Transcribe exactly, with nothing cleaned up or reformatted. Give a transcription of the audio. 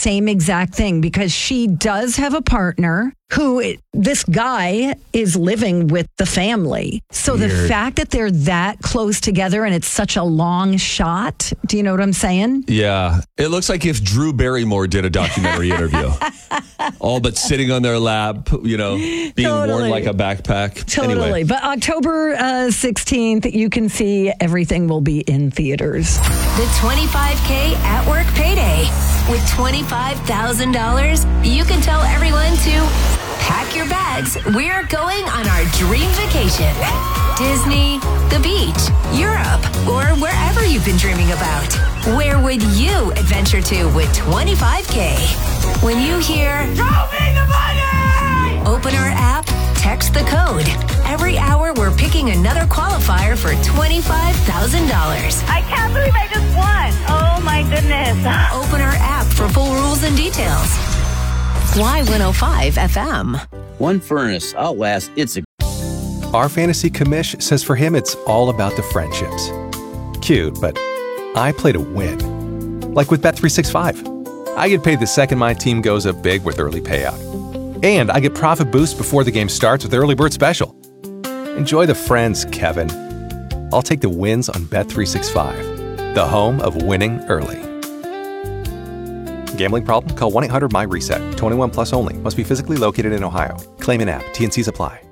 same exact thing because she does have a partner who this guy is living with the family. So Weird. The fact that they're that close together and it's such a long shot, do you know what I'm saying? Yeah. It looks like if Drew Barrymore did a documentary interview. All but sitting on their lap, you know, being Totally. worn like a backpack. Totally. Anyway. But October uh, sixteenth, you can see everything will be in theaters. The twenty-five K at work payday. With twenty-five thousand dollars, you can tell everyone to pack your bags. We're going on our dream vacation. Disney, the beach, Europe, or wherever you've been dreaming about. Where would you adventure to with twenty-five K? When you hear, "Show me the money!" Open our app, text the code. Every hour, we're picking another qualifier for twenty-five thousand dollars. I can't believe I just won. Oh my goodness. Open our app for full rules and details. Y one oh five F M. One furnace outlast its. Our fantasy commish says for him it's all about the friendships. Cute, but I play to win. Like with Bet three sixty-five. I get paid the second my team goes up big with early payout. And I get profit boost before the game starts with Early Bird Special. Enjoy the friends, Kevin. I'll take the wins on Bet three sixty-five, the home of winning early. Gambling problem? Call one eight hundred M Y RESET. twenty-one plus only. Must be physically located in Ohio. Claim in app. T N Cs apply.